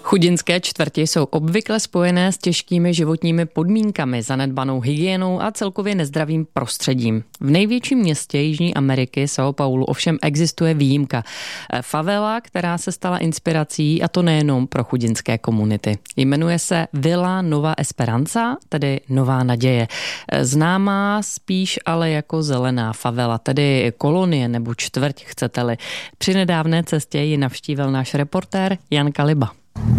Chudinské čtvrti jsou obvykle spojené s těžkými životními podmínkami, zanedbanou hygienou a celkově nezdravým prostředím. V největším městě Jižní Ameriky, São Paulo, ovšem existuje výjimka. Favela, která se stala inspirací, a to nejenom pro chudinské komunity. Jmenuje se Vila Nova Esperança, tedy Nová naděje. Známá spíš ale jako zelená favela, tedy kolonie nebo čtvrť, chcete-li. Při nedávné cestě ji navštívil náš reportér Jan Kaliba.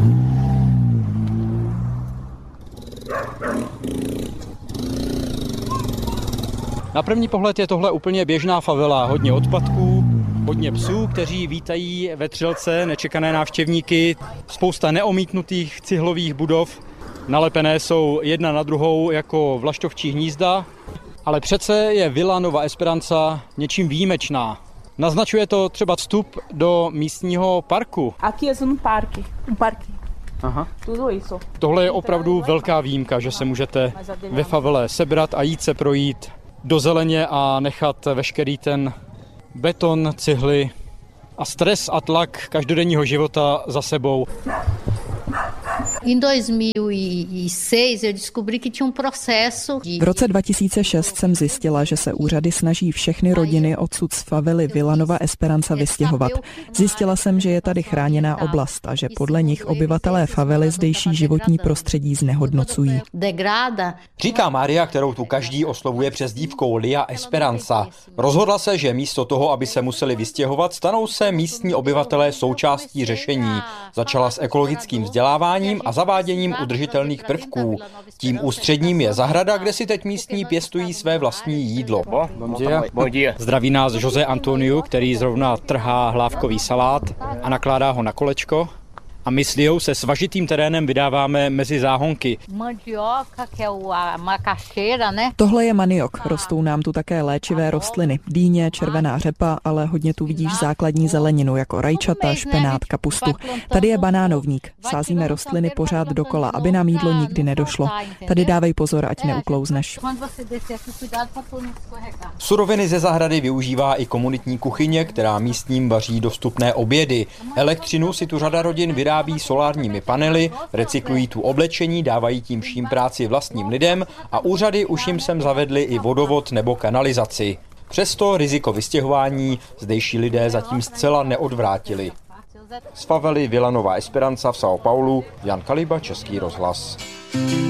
Na první pohled je tohle úplně běžná favela. Hodně odpadků, hodně psů, kteří vítají ve třelce nečekané návštěvníky, spousta neomítnutých cihlových budov. Nalepené jsou jedna na druhou jako vlaštovčí hnízda, ale přece je Vila Nova Esperança něčím výjimečná. Naznačuje to třeba vstup do místního parku. Aqui é um parque. Aha. Tudo isso. Tohle je opravdu velká výjimka, že se můžete ve favele sebrat a jít se projít do zeleně a nechat veškerý ten beton, cihly a stres a tlak každodenního života za sebou. Em 2006 eu descobri que tinha processo. V roce 2006 jsem zjistila, že se úřady snaží všechny rodiny odsud z favely Vila Nova Esperança vystěhovat. Zjistila jsem, že je tady chráněná oblast a že podle nich obyvatelé favely zdejší životní prostředí znehodnocují. Říká Maria, kterou tu každý oslovuje přezdívkou Lia Esperança. Rozhodla se, že místo toho, aby se museli vystěhovat, stanou se místní obyvatelé součástí řešení. Začala s ekologickým vzděláváním a zaváděním udržitelných prvků. Tím ústředním je zahrada, kde si teď místní pěstují své vlastní jídlo. Zdraví nás José Antonio, který zrovna trhá hlávkový salát a nakládá ho na kolečko. A my s Liou se svažitým terénem vydáváme mezi záhonky. Tohle je maniok. Rostou nám tu také léčivé rostliny. Dýně, červená řepa, ale hodně tu vidíš základní zeleninu, jako rajčata, špenát, kapustu. Tady je banánovník. Sázíme rostliny pořád dokola, aby nám jídlo nikdy nedošlo. Tady dávej pozor, ať neuklouzneš. Suroviny ze zahrady využívá i komunitní kuchyně, která místním vaří dostupné obědy. Elektřinu si tu řada rodin vyrábí solárními panely, recyklují tu oblečení, dávají tím vším práci vlastním lidem a úřady už jim sem zavedly i vodovod nebo kanalizaci. Přesto riziko vystěhování zdejší lidé zatím zcela neodvrátili. Z favely Vila Nova Esperança v São Paulo, Jan Kaliba, Český rozhlas.